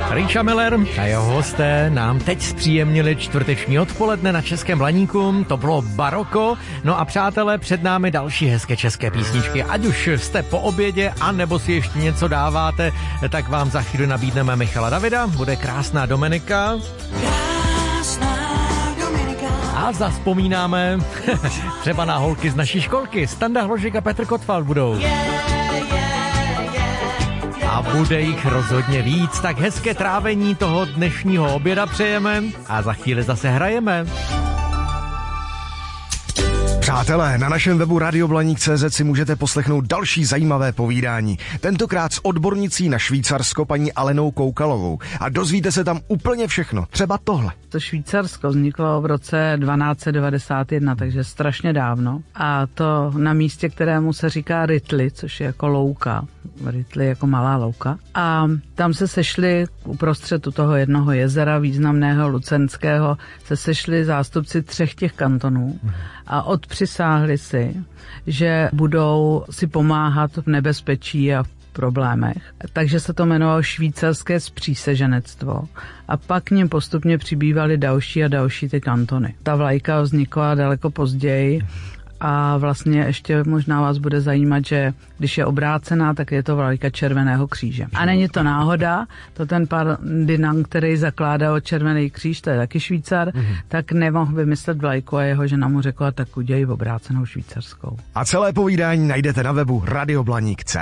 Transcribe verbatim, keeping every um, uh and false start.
Ríša Miller a jeho hosté nám teď zpříjemnili čtvrteční odpoledne na Českém Blaníku. To bylo Baroko. No a přátelé, před námi další hezké české písničky. Ať už jste po obědě, anebo si ještě něco dáváte, tak vám za chvíli nabídneme Michala Davida. Bude Krásná Dominika. Krásná Dominika. A zazpomínáme třeba na holky z naší školky. Standa Hložek a Petr Kotval budou. Yeah, yeah, yeah. A bude jich rozhodně víc, tak hezké trávení toho dnešního oběda přejeme a za chvíli zase hrajeme. Přátelé, na našem webu radioblaník tečka cé zet si můžete poslechnout další zajímavé povídání. Tentokrát s odbornicí na Švýcarsko paní Alenou Koukalovou. A dozvíte se tam úplně všechno. Třeba tohle. To Švýcarsko vzniklo v roce dvanáct set devadesát jedna, takže strašně dávno. A to na místě, kterému se říká Ritli, což je jako louka. Ritli jako malá louka. A tam se sešli uprostřed toho jednoho jezera významného lucenského, se sešli zástupci třech těch kantonů a odpřisáhli si, že budou si pomáhat v nebezpečí a v problémech. Takže se to jmenovalo švýcarské spříseženectvo. A pak k nim postupně přibývaly další a další ty kantony. Ta vlajka vznikla daleko později a vlastně ještě možná vás bude zajímat, že když je obrácená, tak je to vlajka Červeného kříže. A není to náhoda, to ten Ferdinand, který zakládal Červený kříž, to je taky Švýcar, mm-hmm. tak nemohl vymyslet vlajku a jeho žena mu řekla, tak udělej obrácenou švýcarskou. A celé povídání najdete na webu radioblaník tečka cé zet.